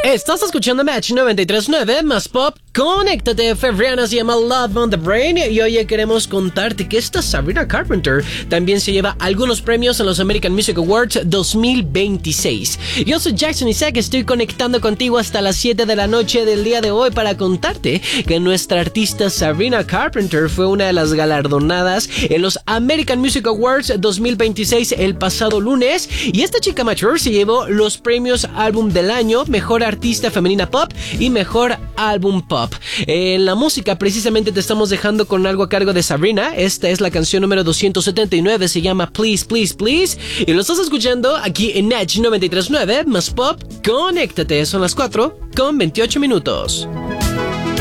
Estás escuchando Match 93.9 más pop. Conéctate, Febriana se llama Love on the Brain. Y hoy queremos contarte que esta Sabrina Carpenter también se lleva algunos premios en los American Music Awards 2026. Yo soy Jackson Isaac, estoy conectando contigo hasta las 7 de la noche del día de hoy para contarte que nuestra artista Sabrina Carpenter fue una de las galardonadas en los American Music Awards 2026 el pasado lunes. Y esta chica mature se llevó los premios Álbum del Año, Mejor Artista Femenina Pop y Mejor Álbum Pop. En la música precisamente te estamos dejando con algo a cargo de Sabrina. Esta es la canción número 279, se llama Please, Please, Please. Y lo estás escuchando aquí en Match 93.9 más pop. Conéctate, son las 4:28.